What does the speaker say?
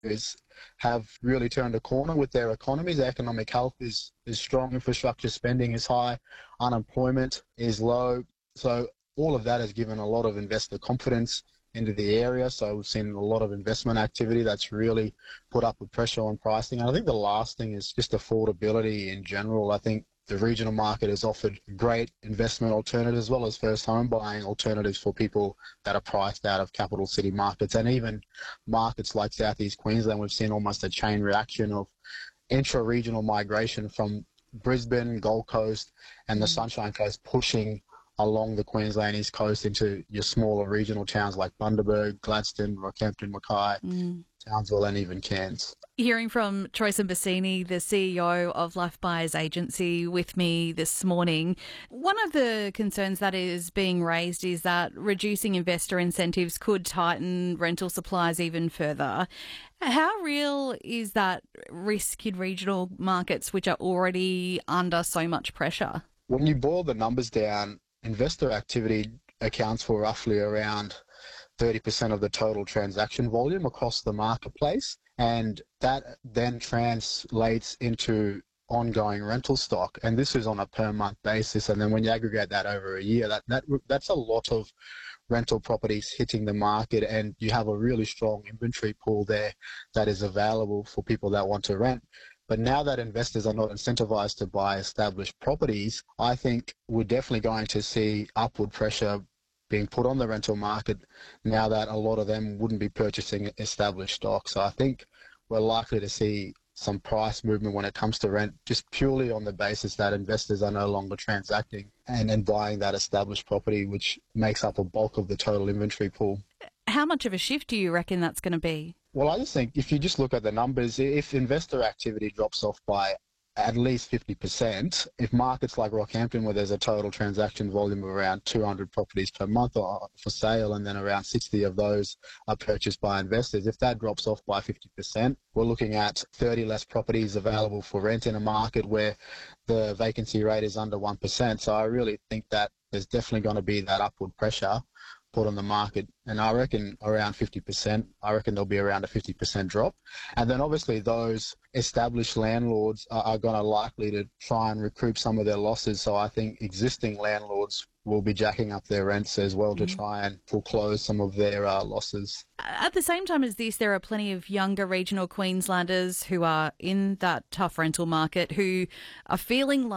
areas have really turned a corner with their economies. Their economic health is strong, infrastructure spending is high, unemployment is low. So all of that has given a lot of investor confidence into the area. So we've seen a lot of investment activity that's really put upward pressure on pricing. And I think the last thing is just affordability in general. I think the regional market has offered great investment alternatives as well as first home buying alternatives for people that are priced out of capital city markets. And even markets like Southeast Queensland, we've seen almost a chain reaction of intra-regional migration from Brisbane, Gold Coast and the Sunshine Coast pushing along the Queensland East Coast into your smaller regional towns like Bundaberg, Gladstone, Rockhampton, Mackay, Townsville and even Cairns. Hearing from Troy Bassini, the CEO of Life Buyers Agency, with me this morning. One of the concerns that is being raised is that reducing investor incentives could tighten rental supplies even further. How real is that risk in regional markets which are already under so much pressure? When you boil the numbers down, investor activity accounts for roughly around 30% of the total transaction volume across the marketplace. And that then translates into ongoing rental stock. And this is on a per month basis. And then when you aggregate that over a year, that's a lot of rental properties hitting the market. And you have a really strong inventory pool there that is available for people that want to rent. But now that investors are not incentivized to buy established properties, I think we're definitely going to see upward pressure being put on the rental market now that a lot of them wouldn't be purchasing established stock. So I think we're likely to see some price movement when it comes to rent, just purely on the basis that investors are no longer transacting and buying that established property, which makes up a bulk of the total inventory pool. How much of a shift do you reckon that's going to be? Well, I just think if you just look at the numbers, if investor activity drops off by at least 50%, if markets like Rockhampton, where there's a total transaction volume of around 200 properties per month are for sale, and then around 60 of those are purchased by investors, if that drops off by 50%, we're looking at 30 less properties available for rent in a market where the vacancy rate is under 1%. So I really think that there's definitely going to be that upward pressure put on the market, and I reckon around 50%. I reckon there'll be around a 50% drop. And then obviously those established landlords are going to likely to try and recoup some of their losses. So I think existing landlords will be jacking up their rents as well to try and foreclose some of their losses. At the same time as this, there are plenty of younger regional Queenslanders who are in that tough rental market who are feeling like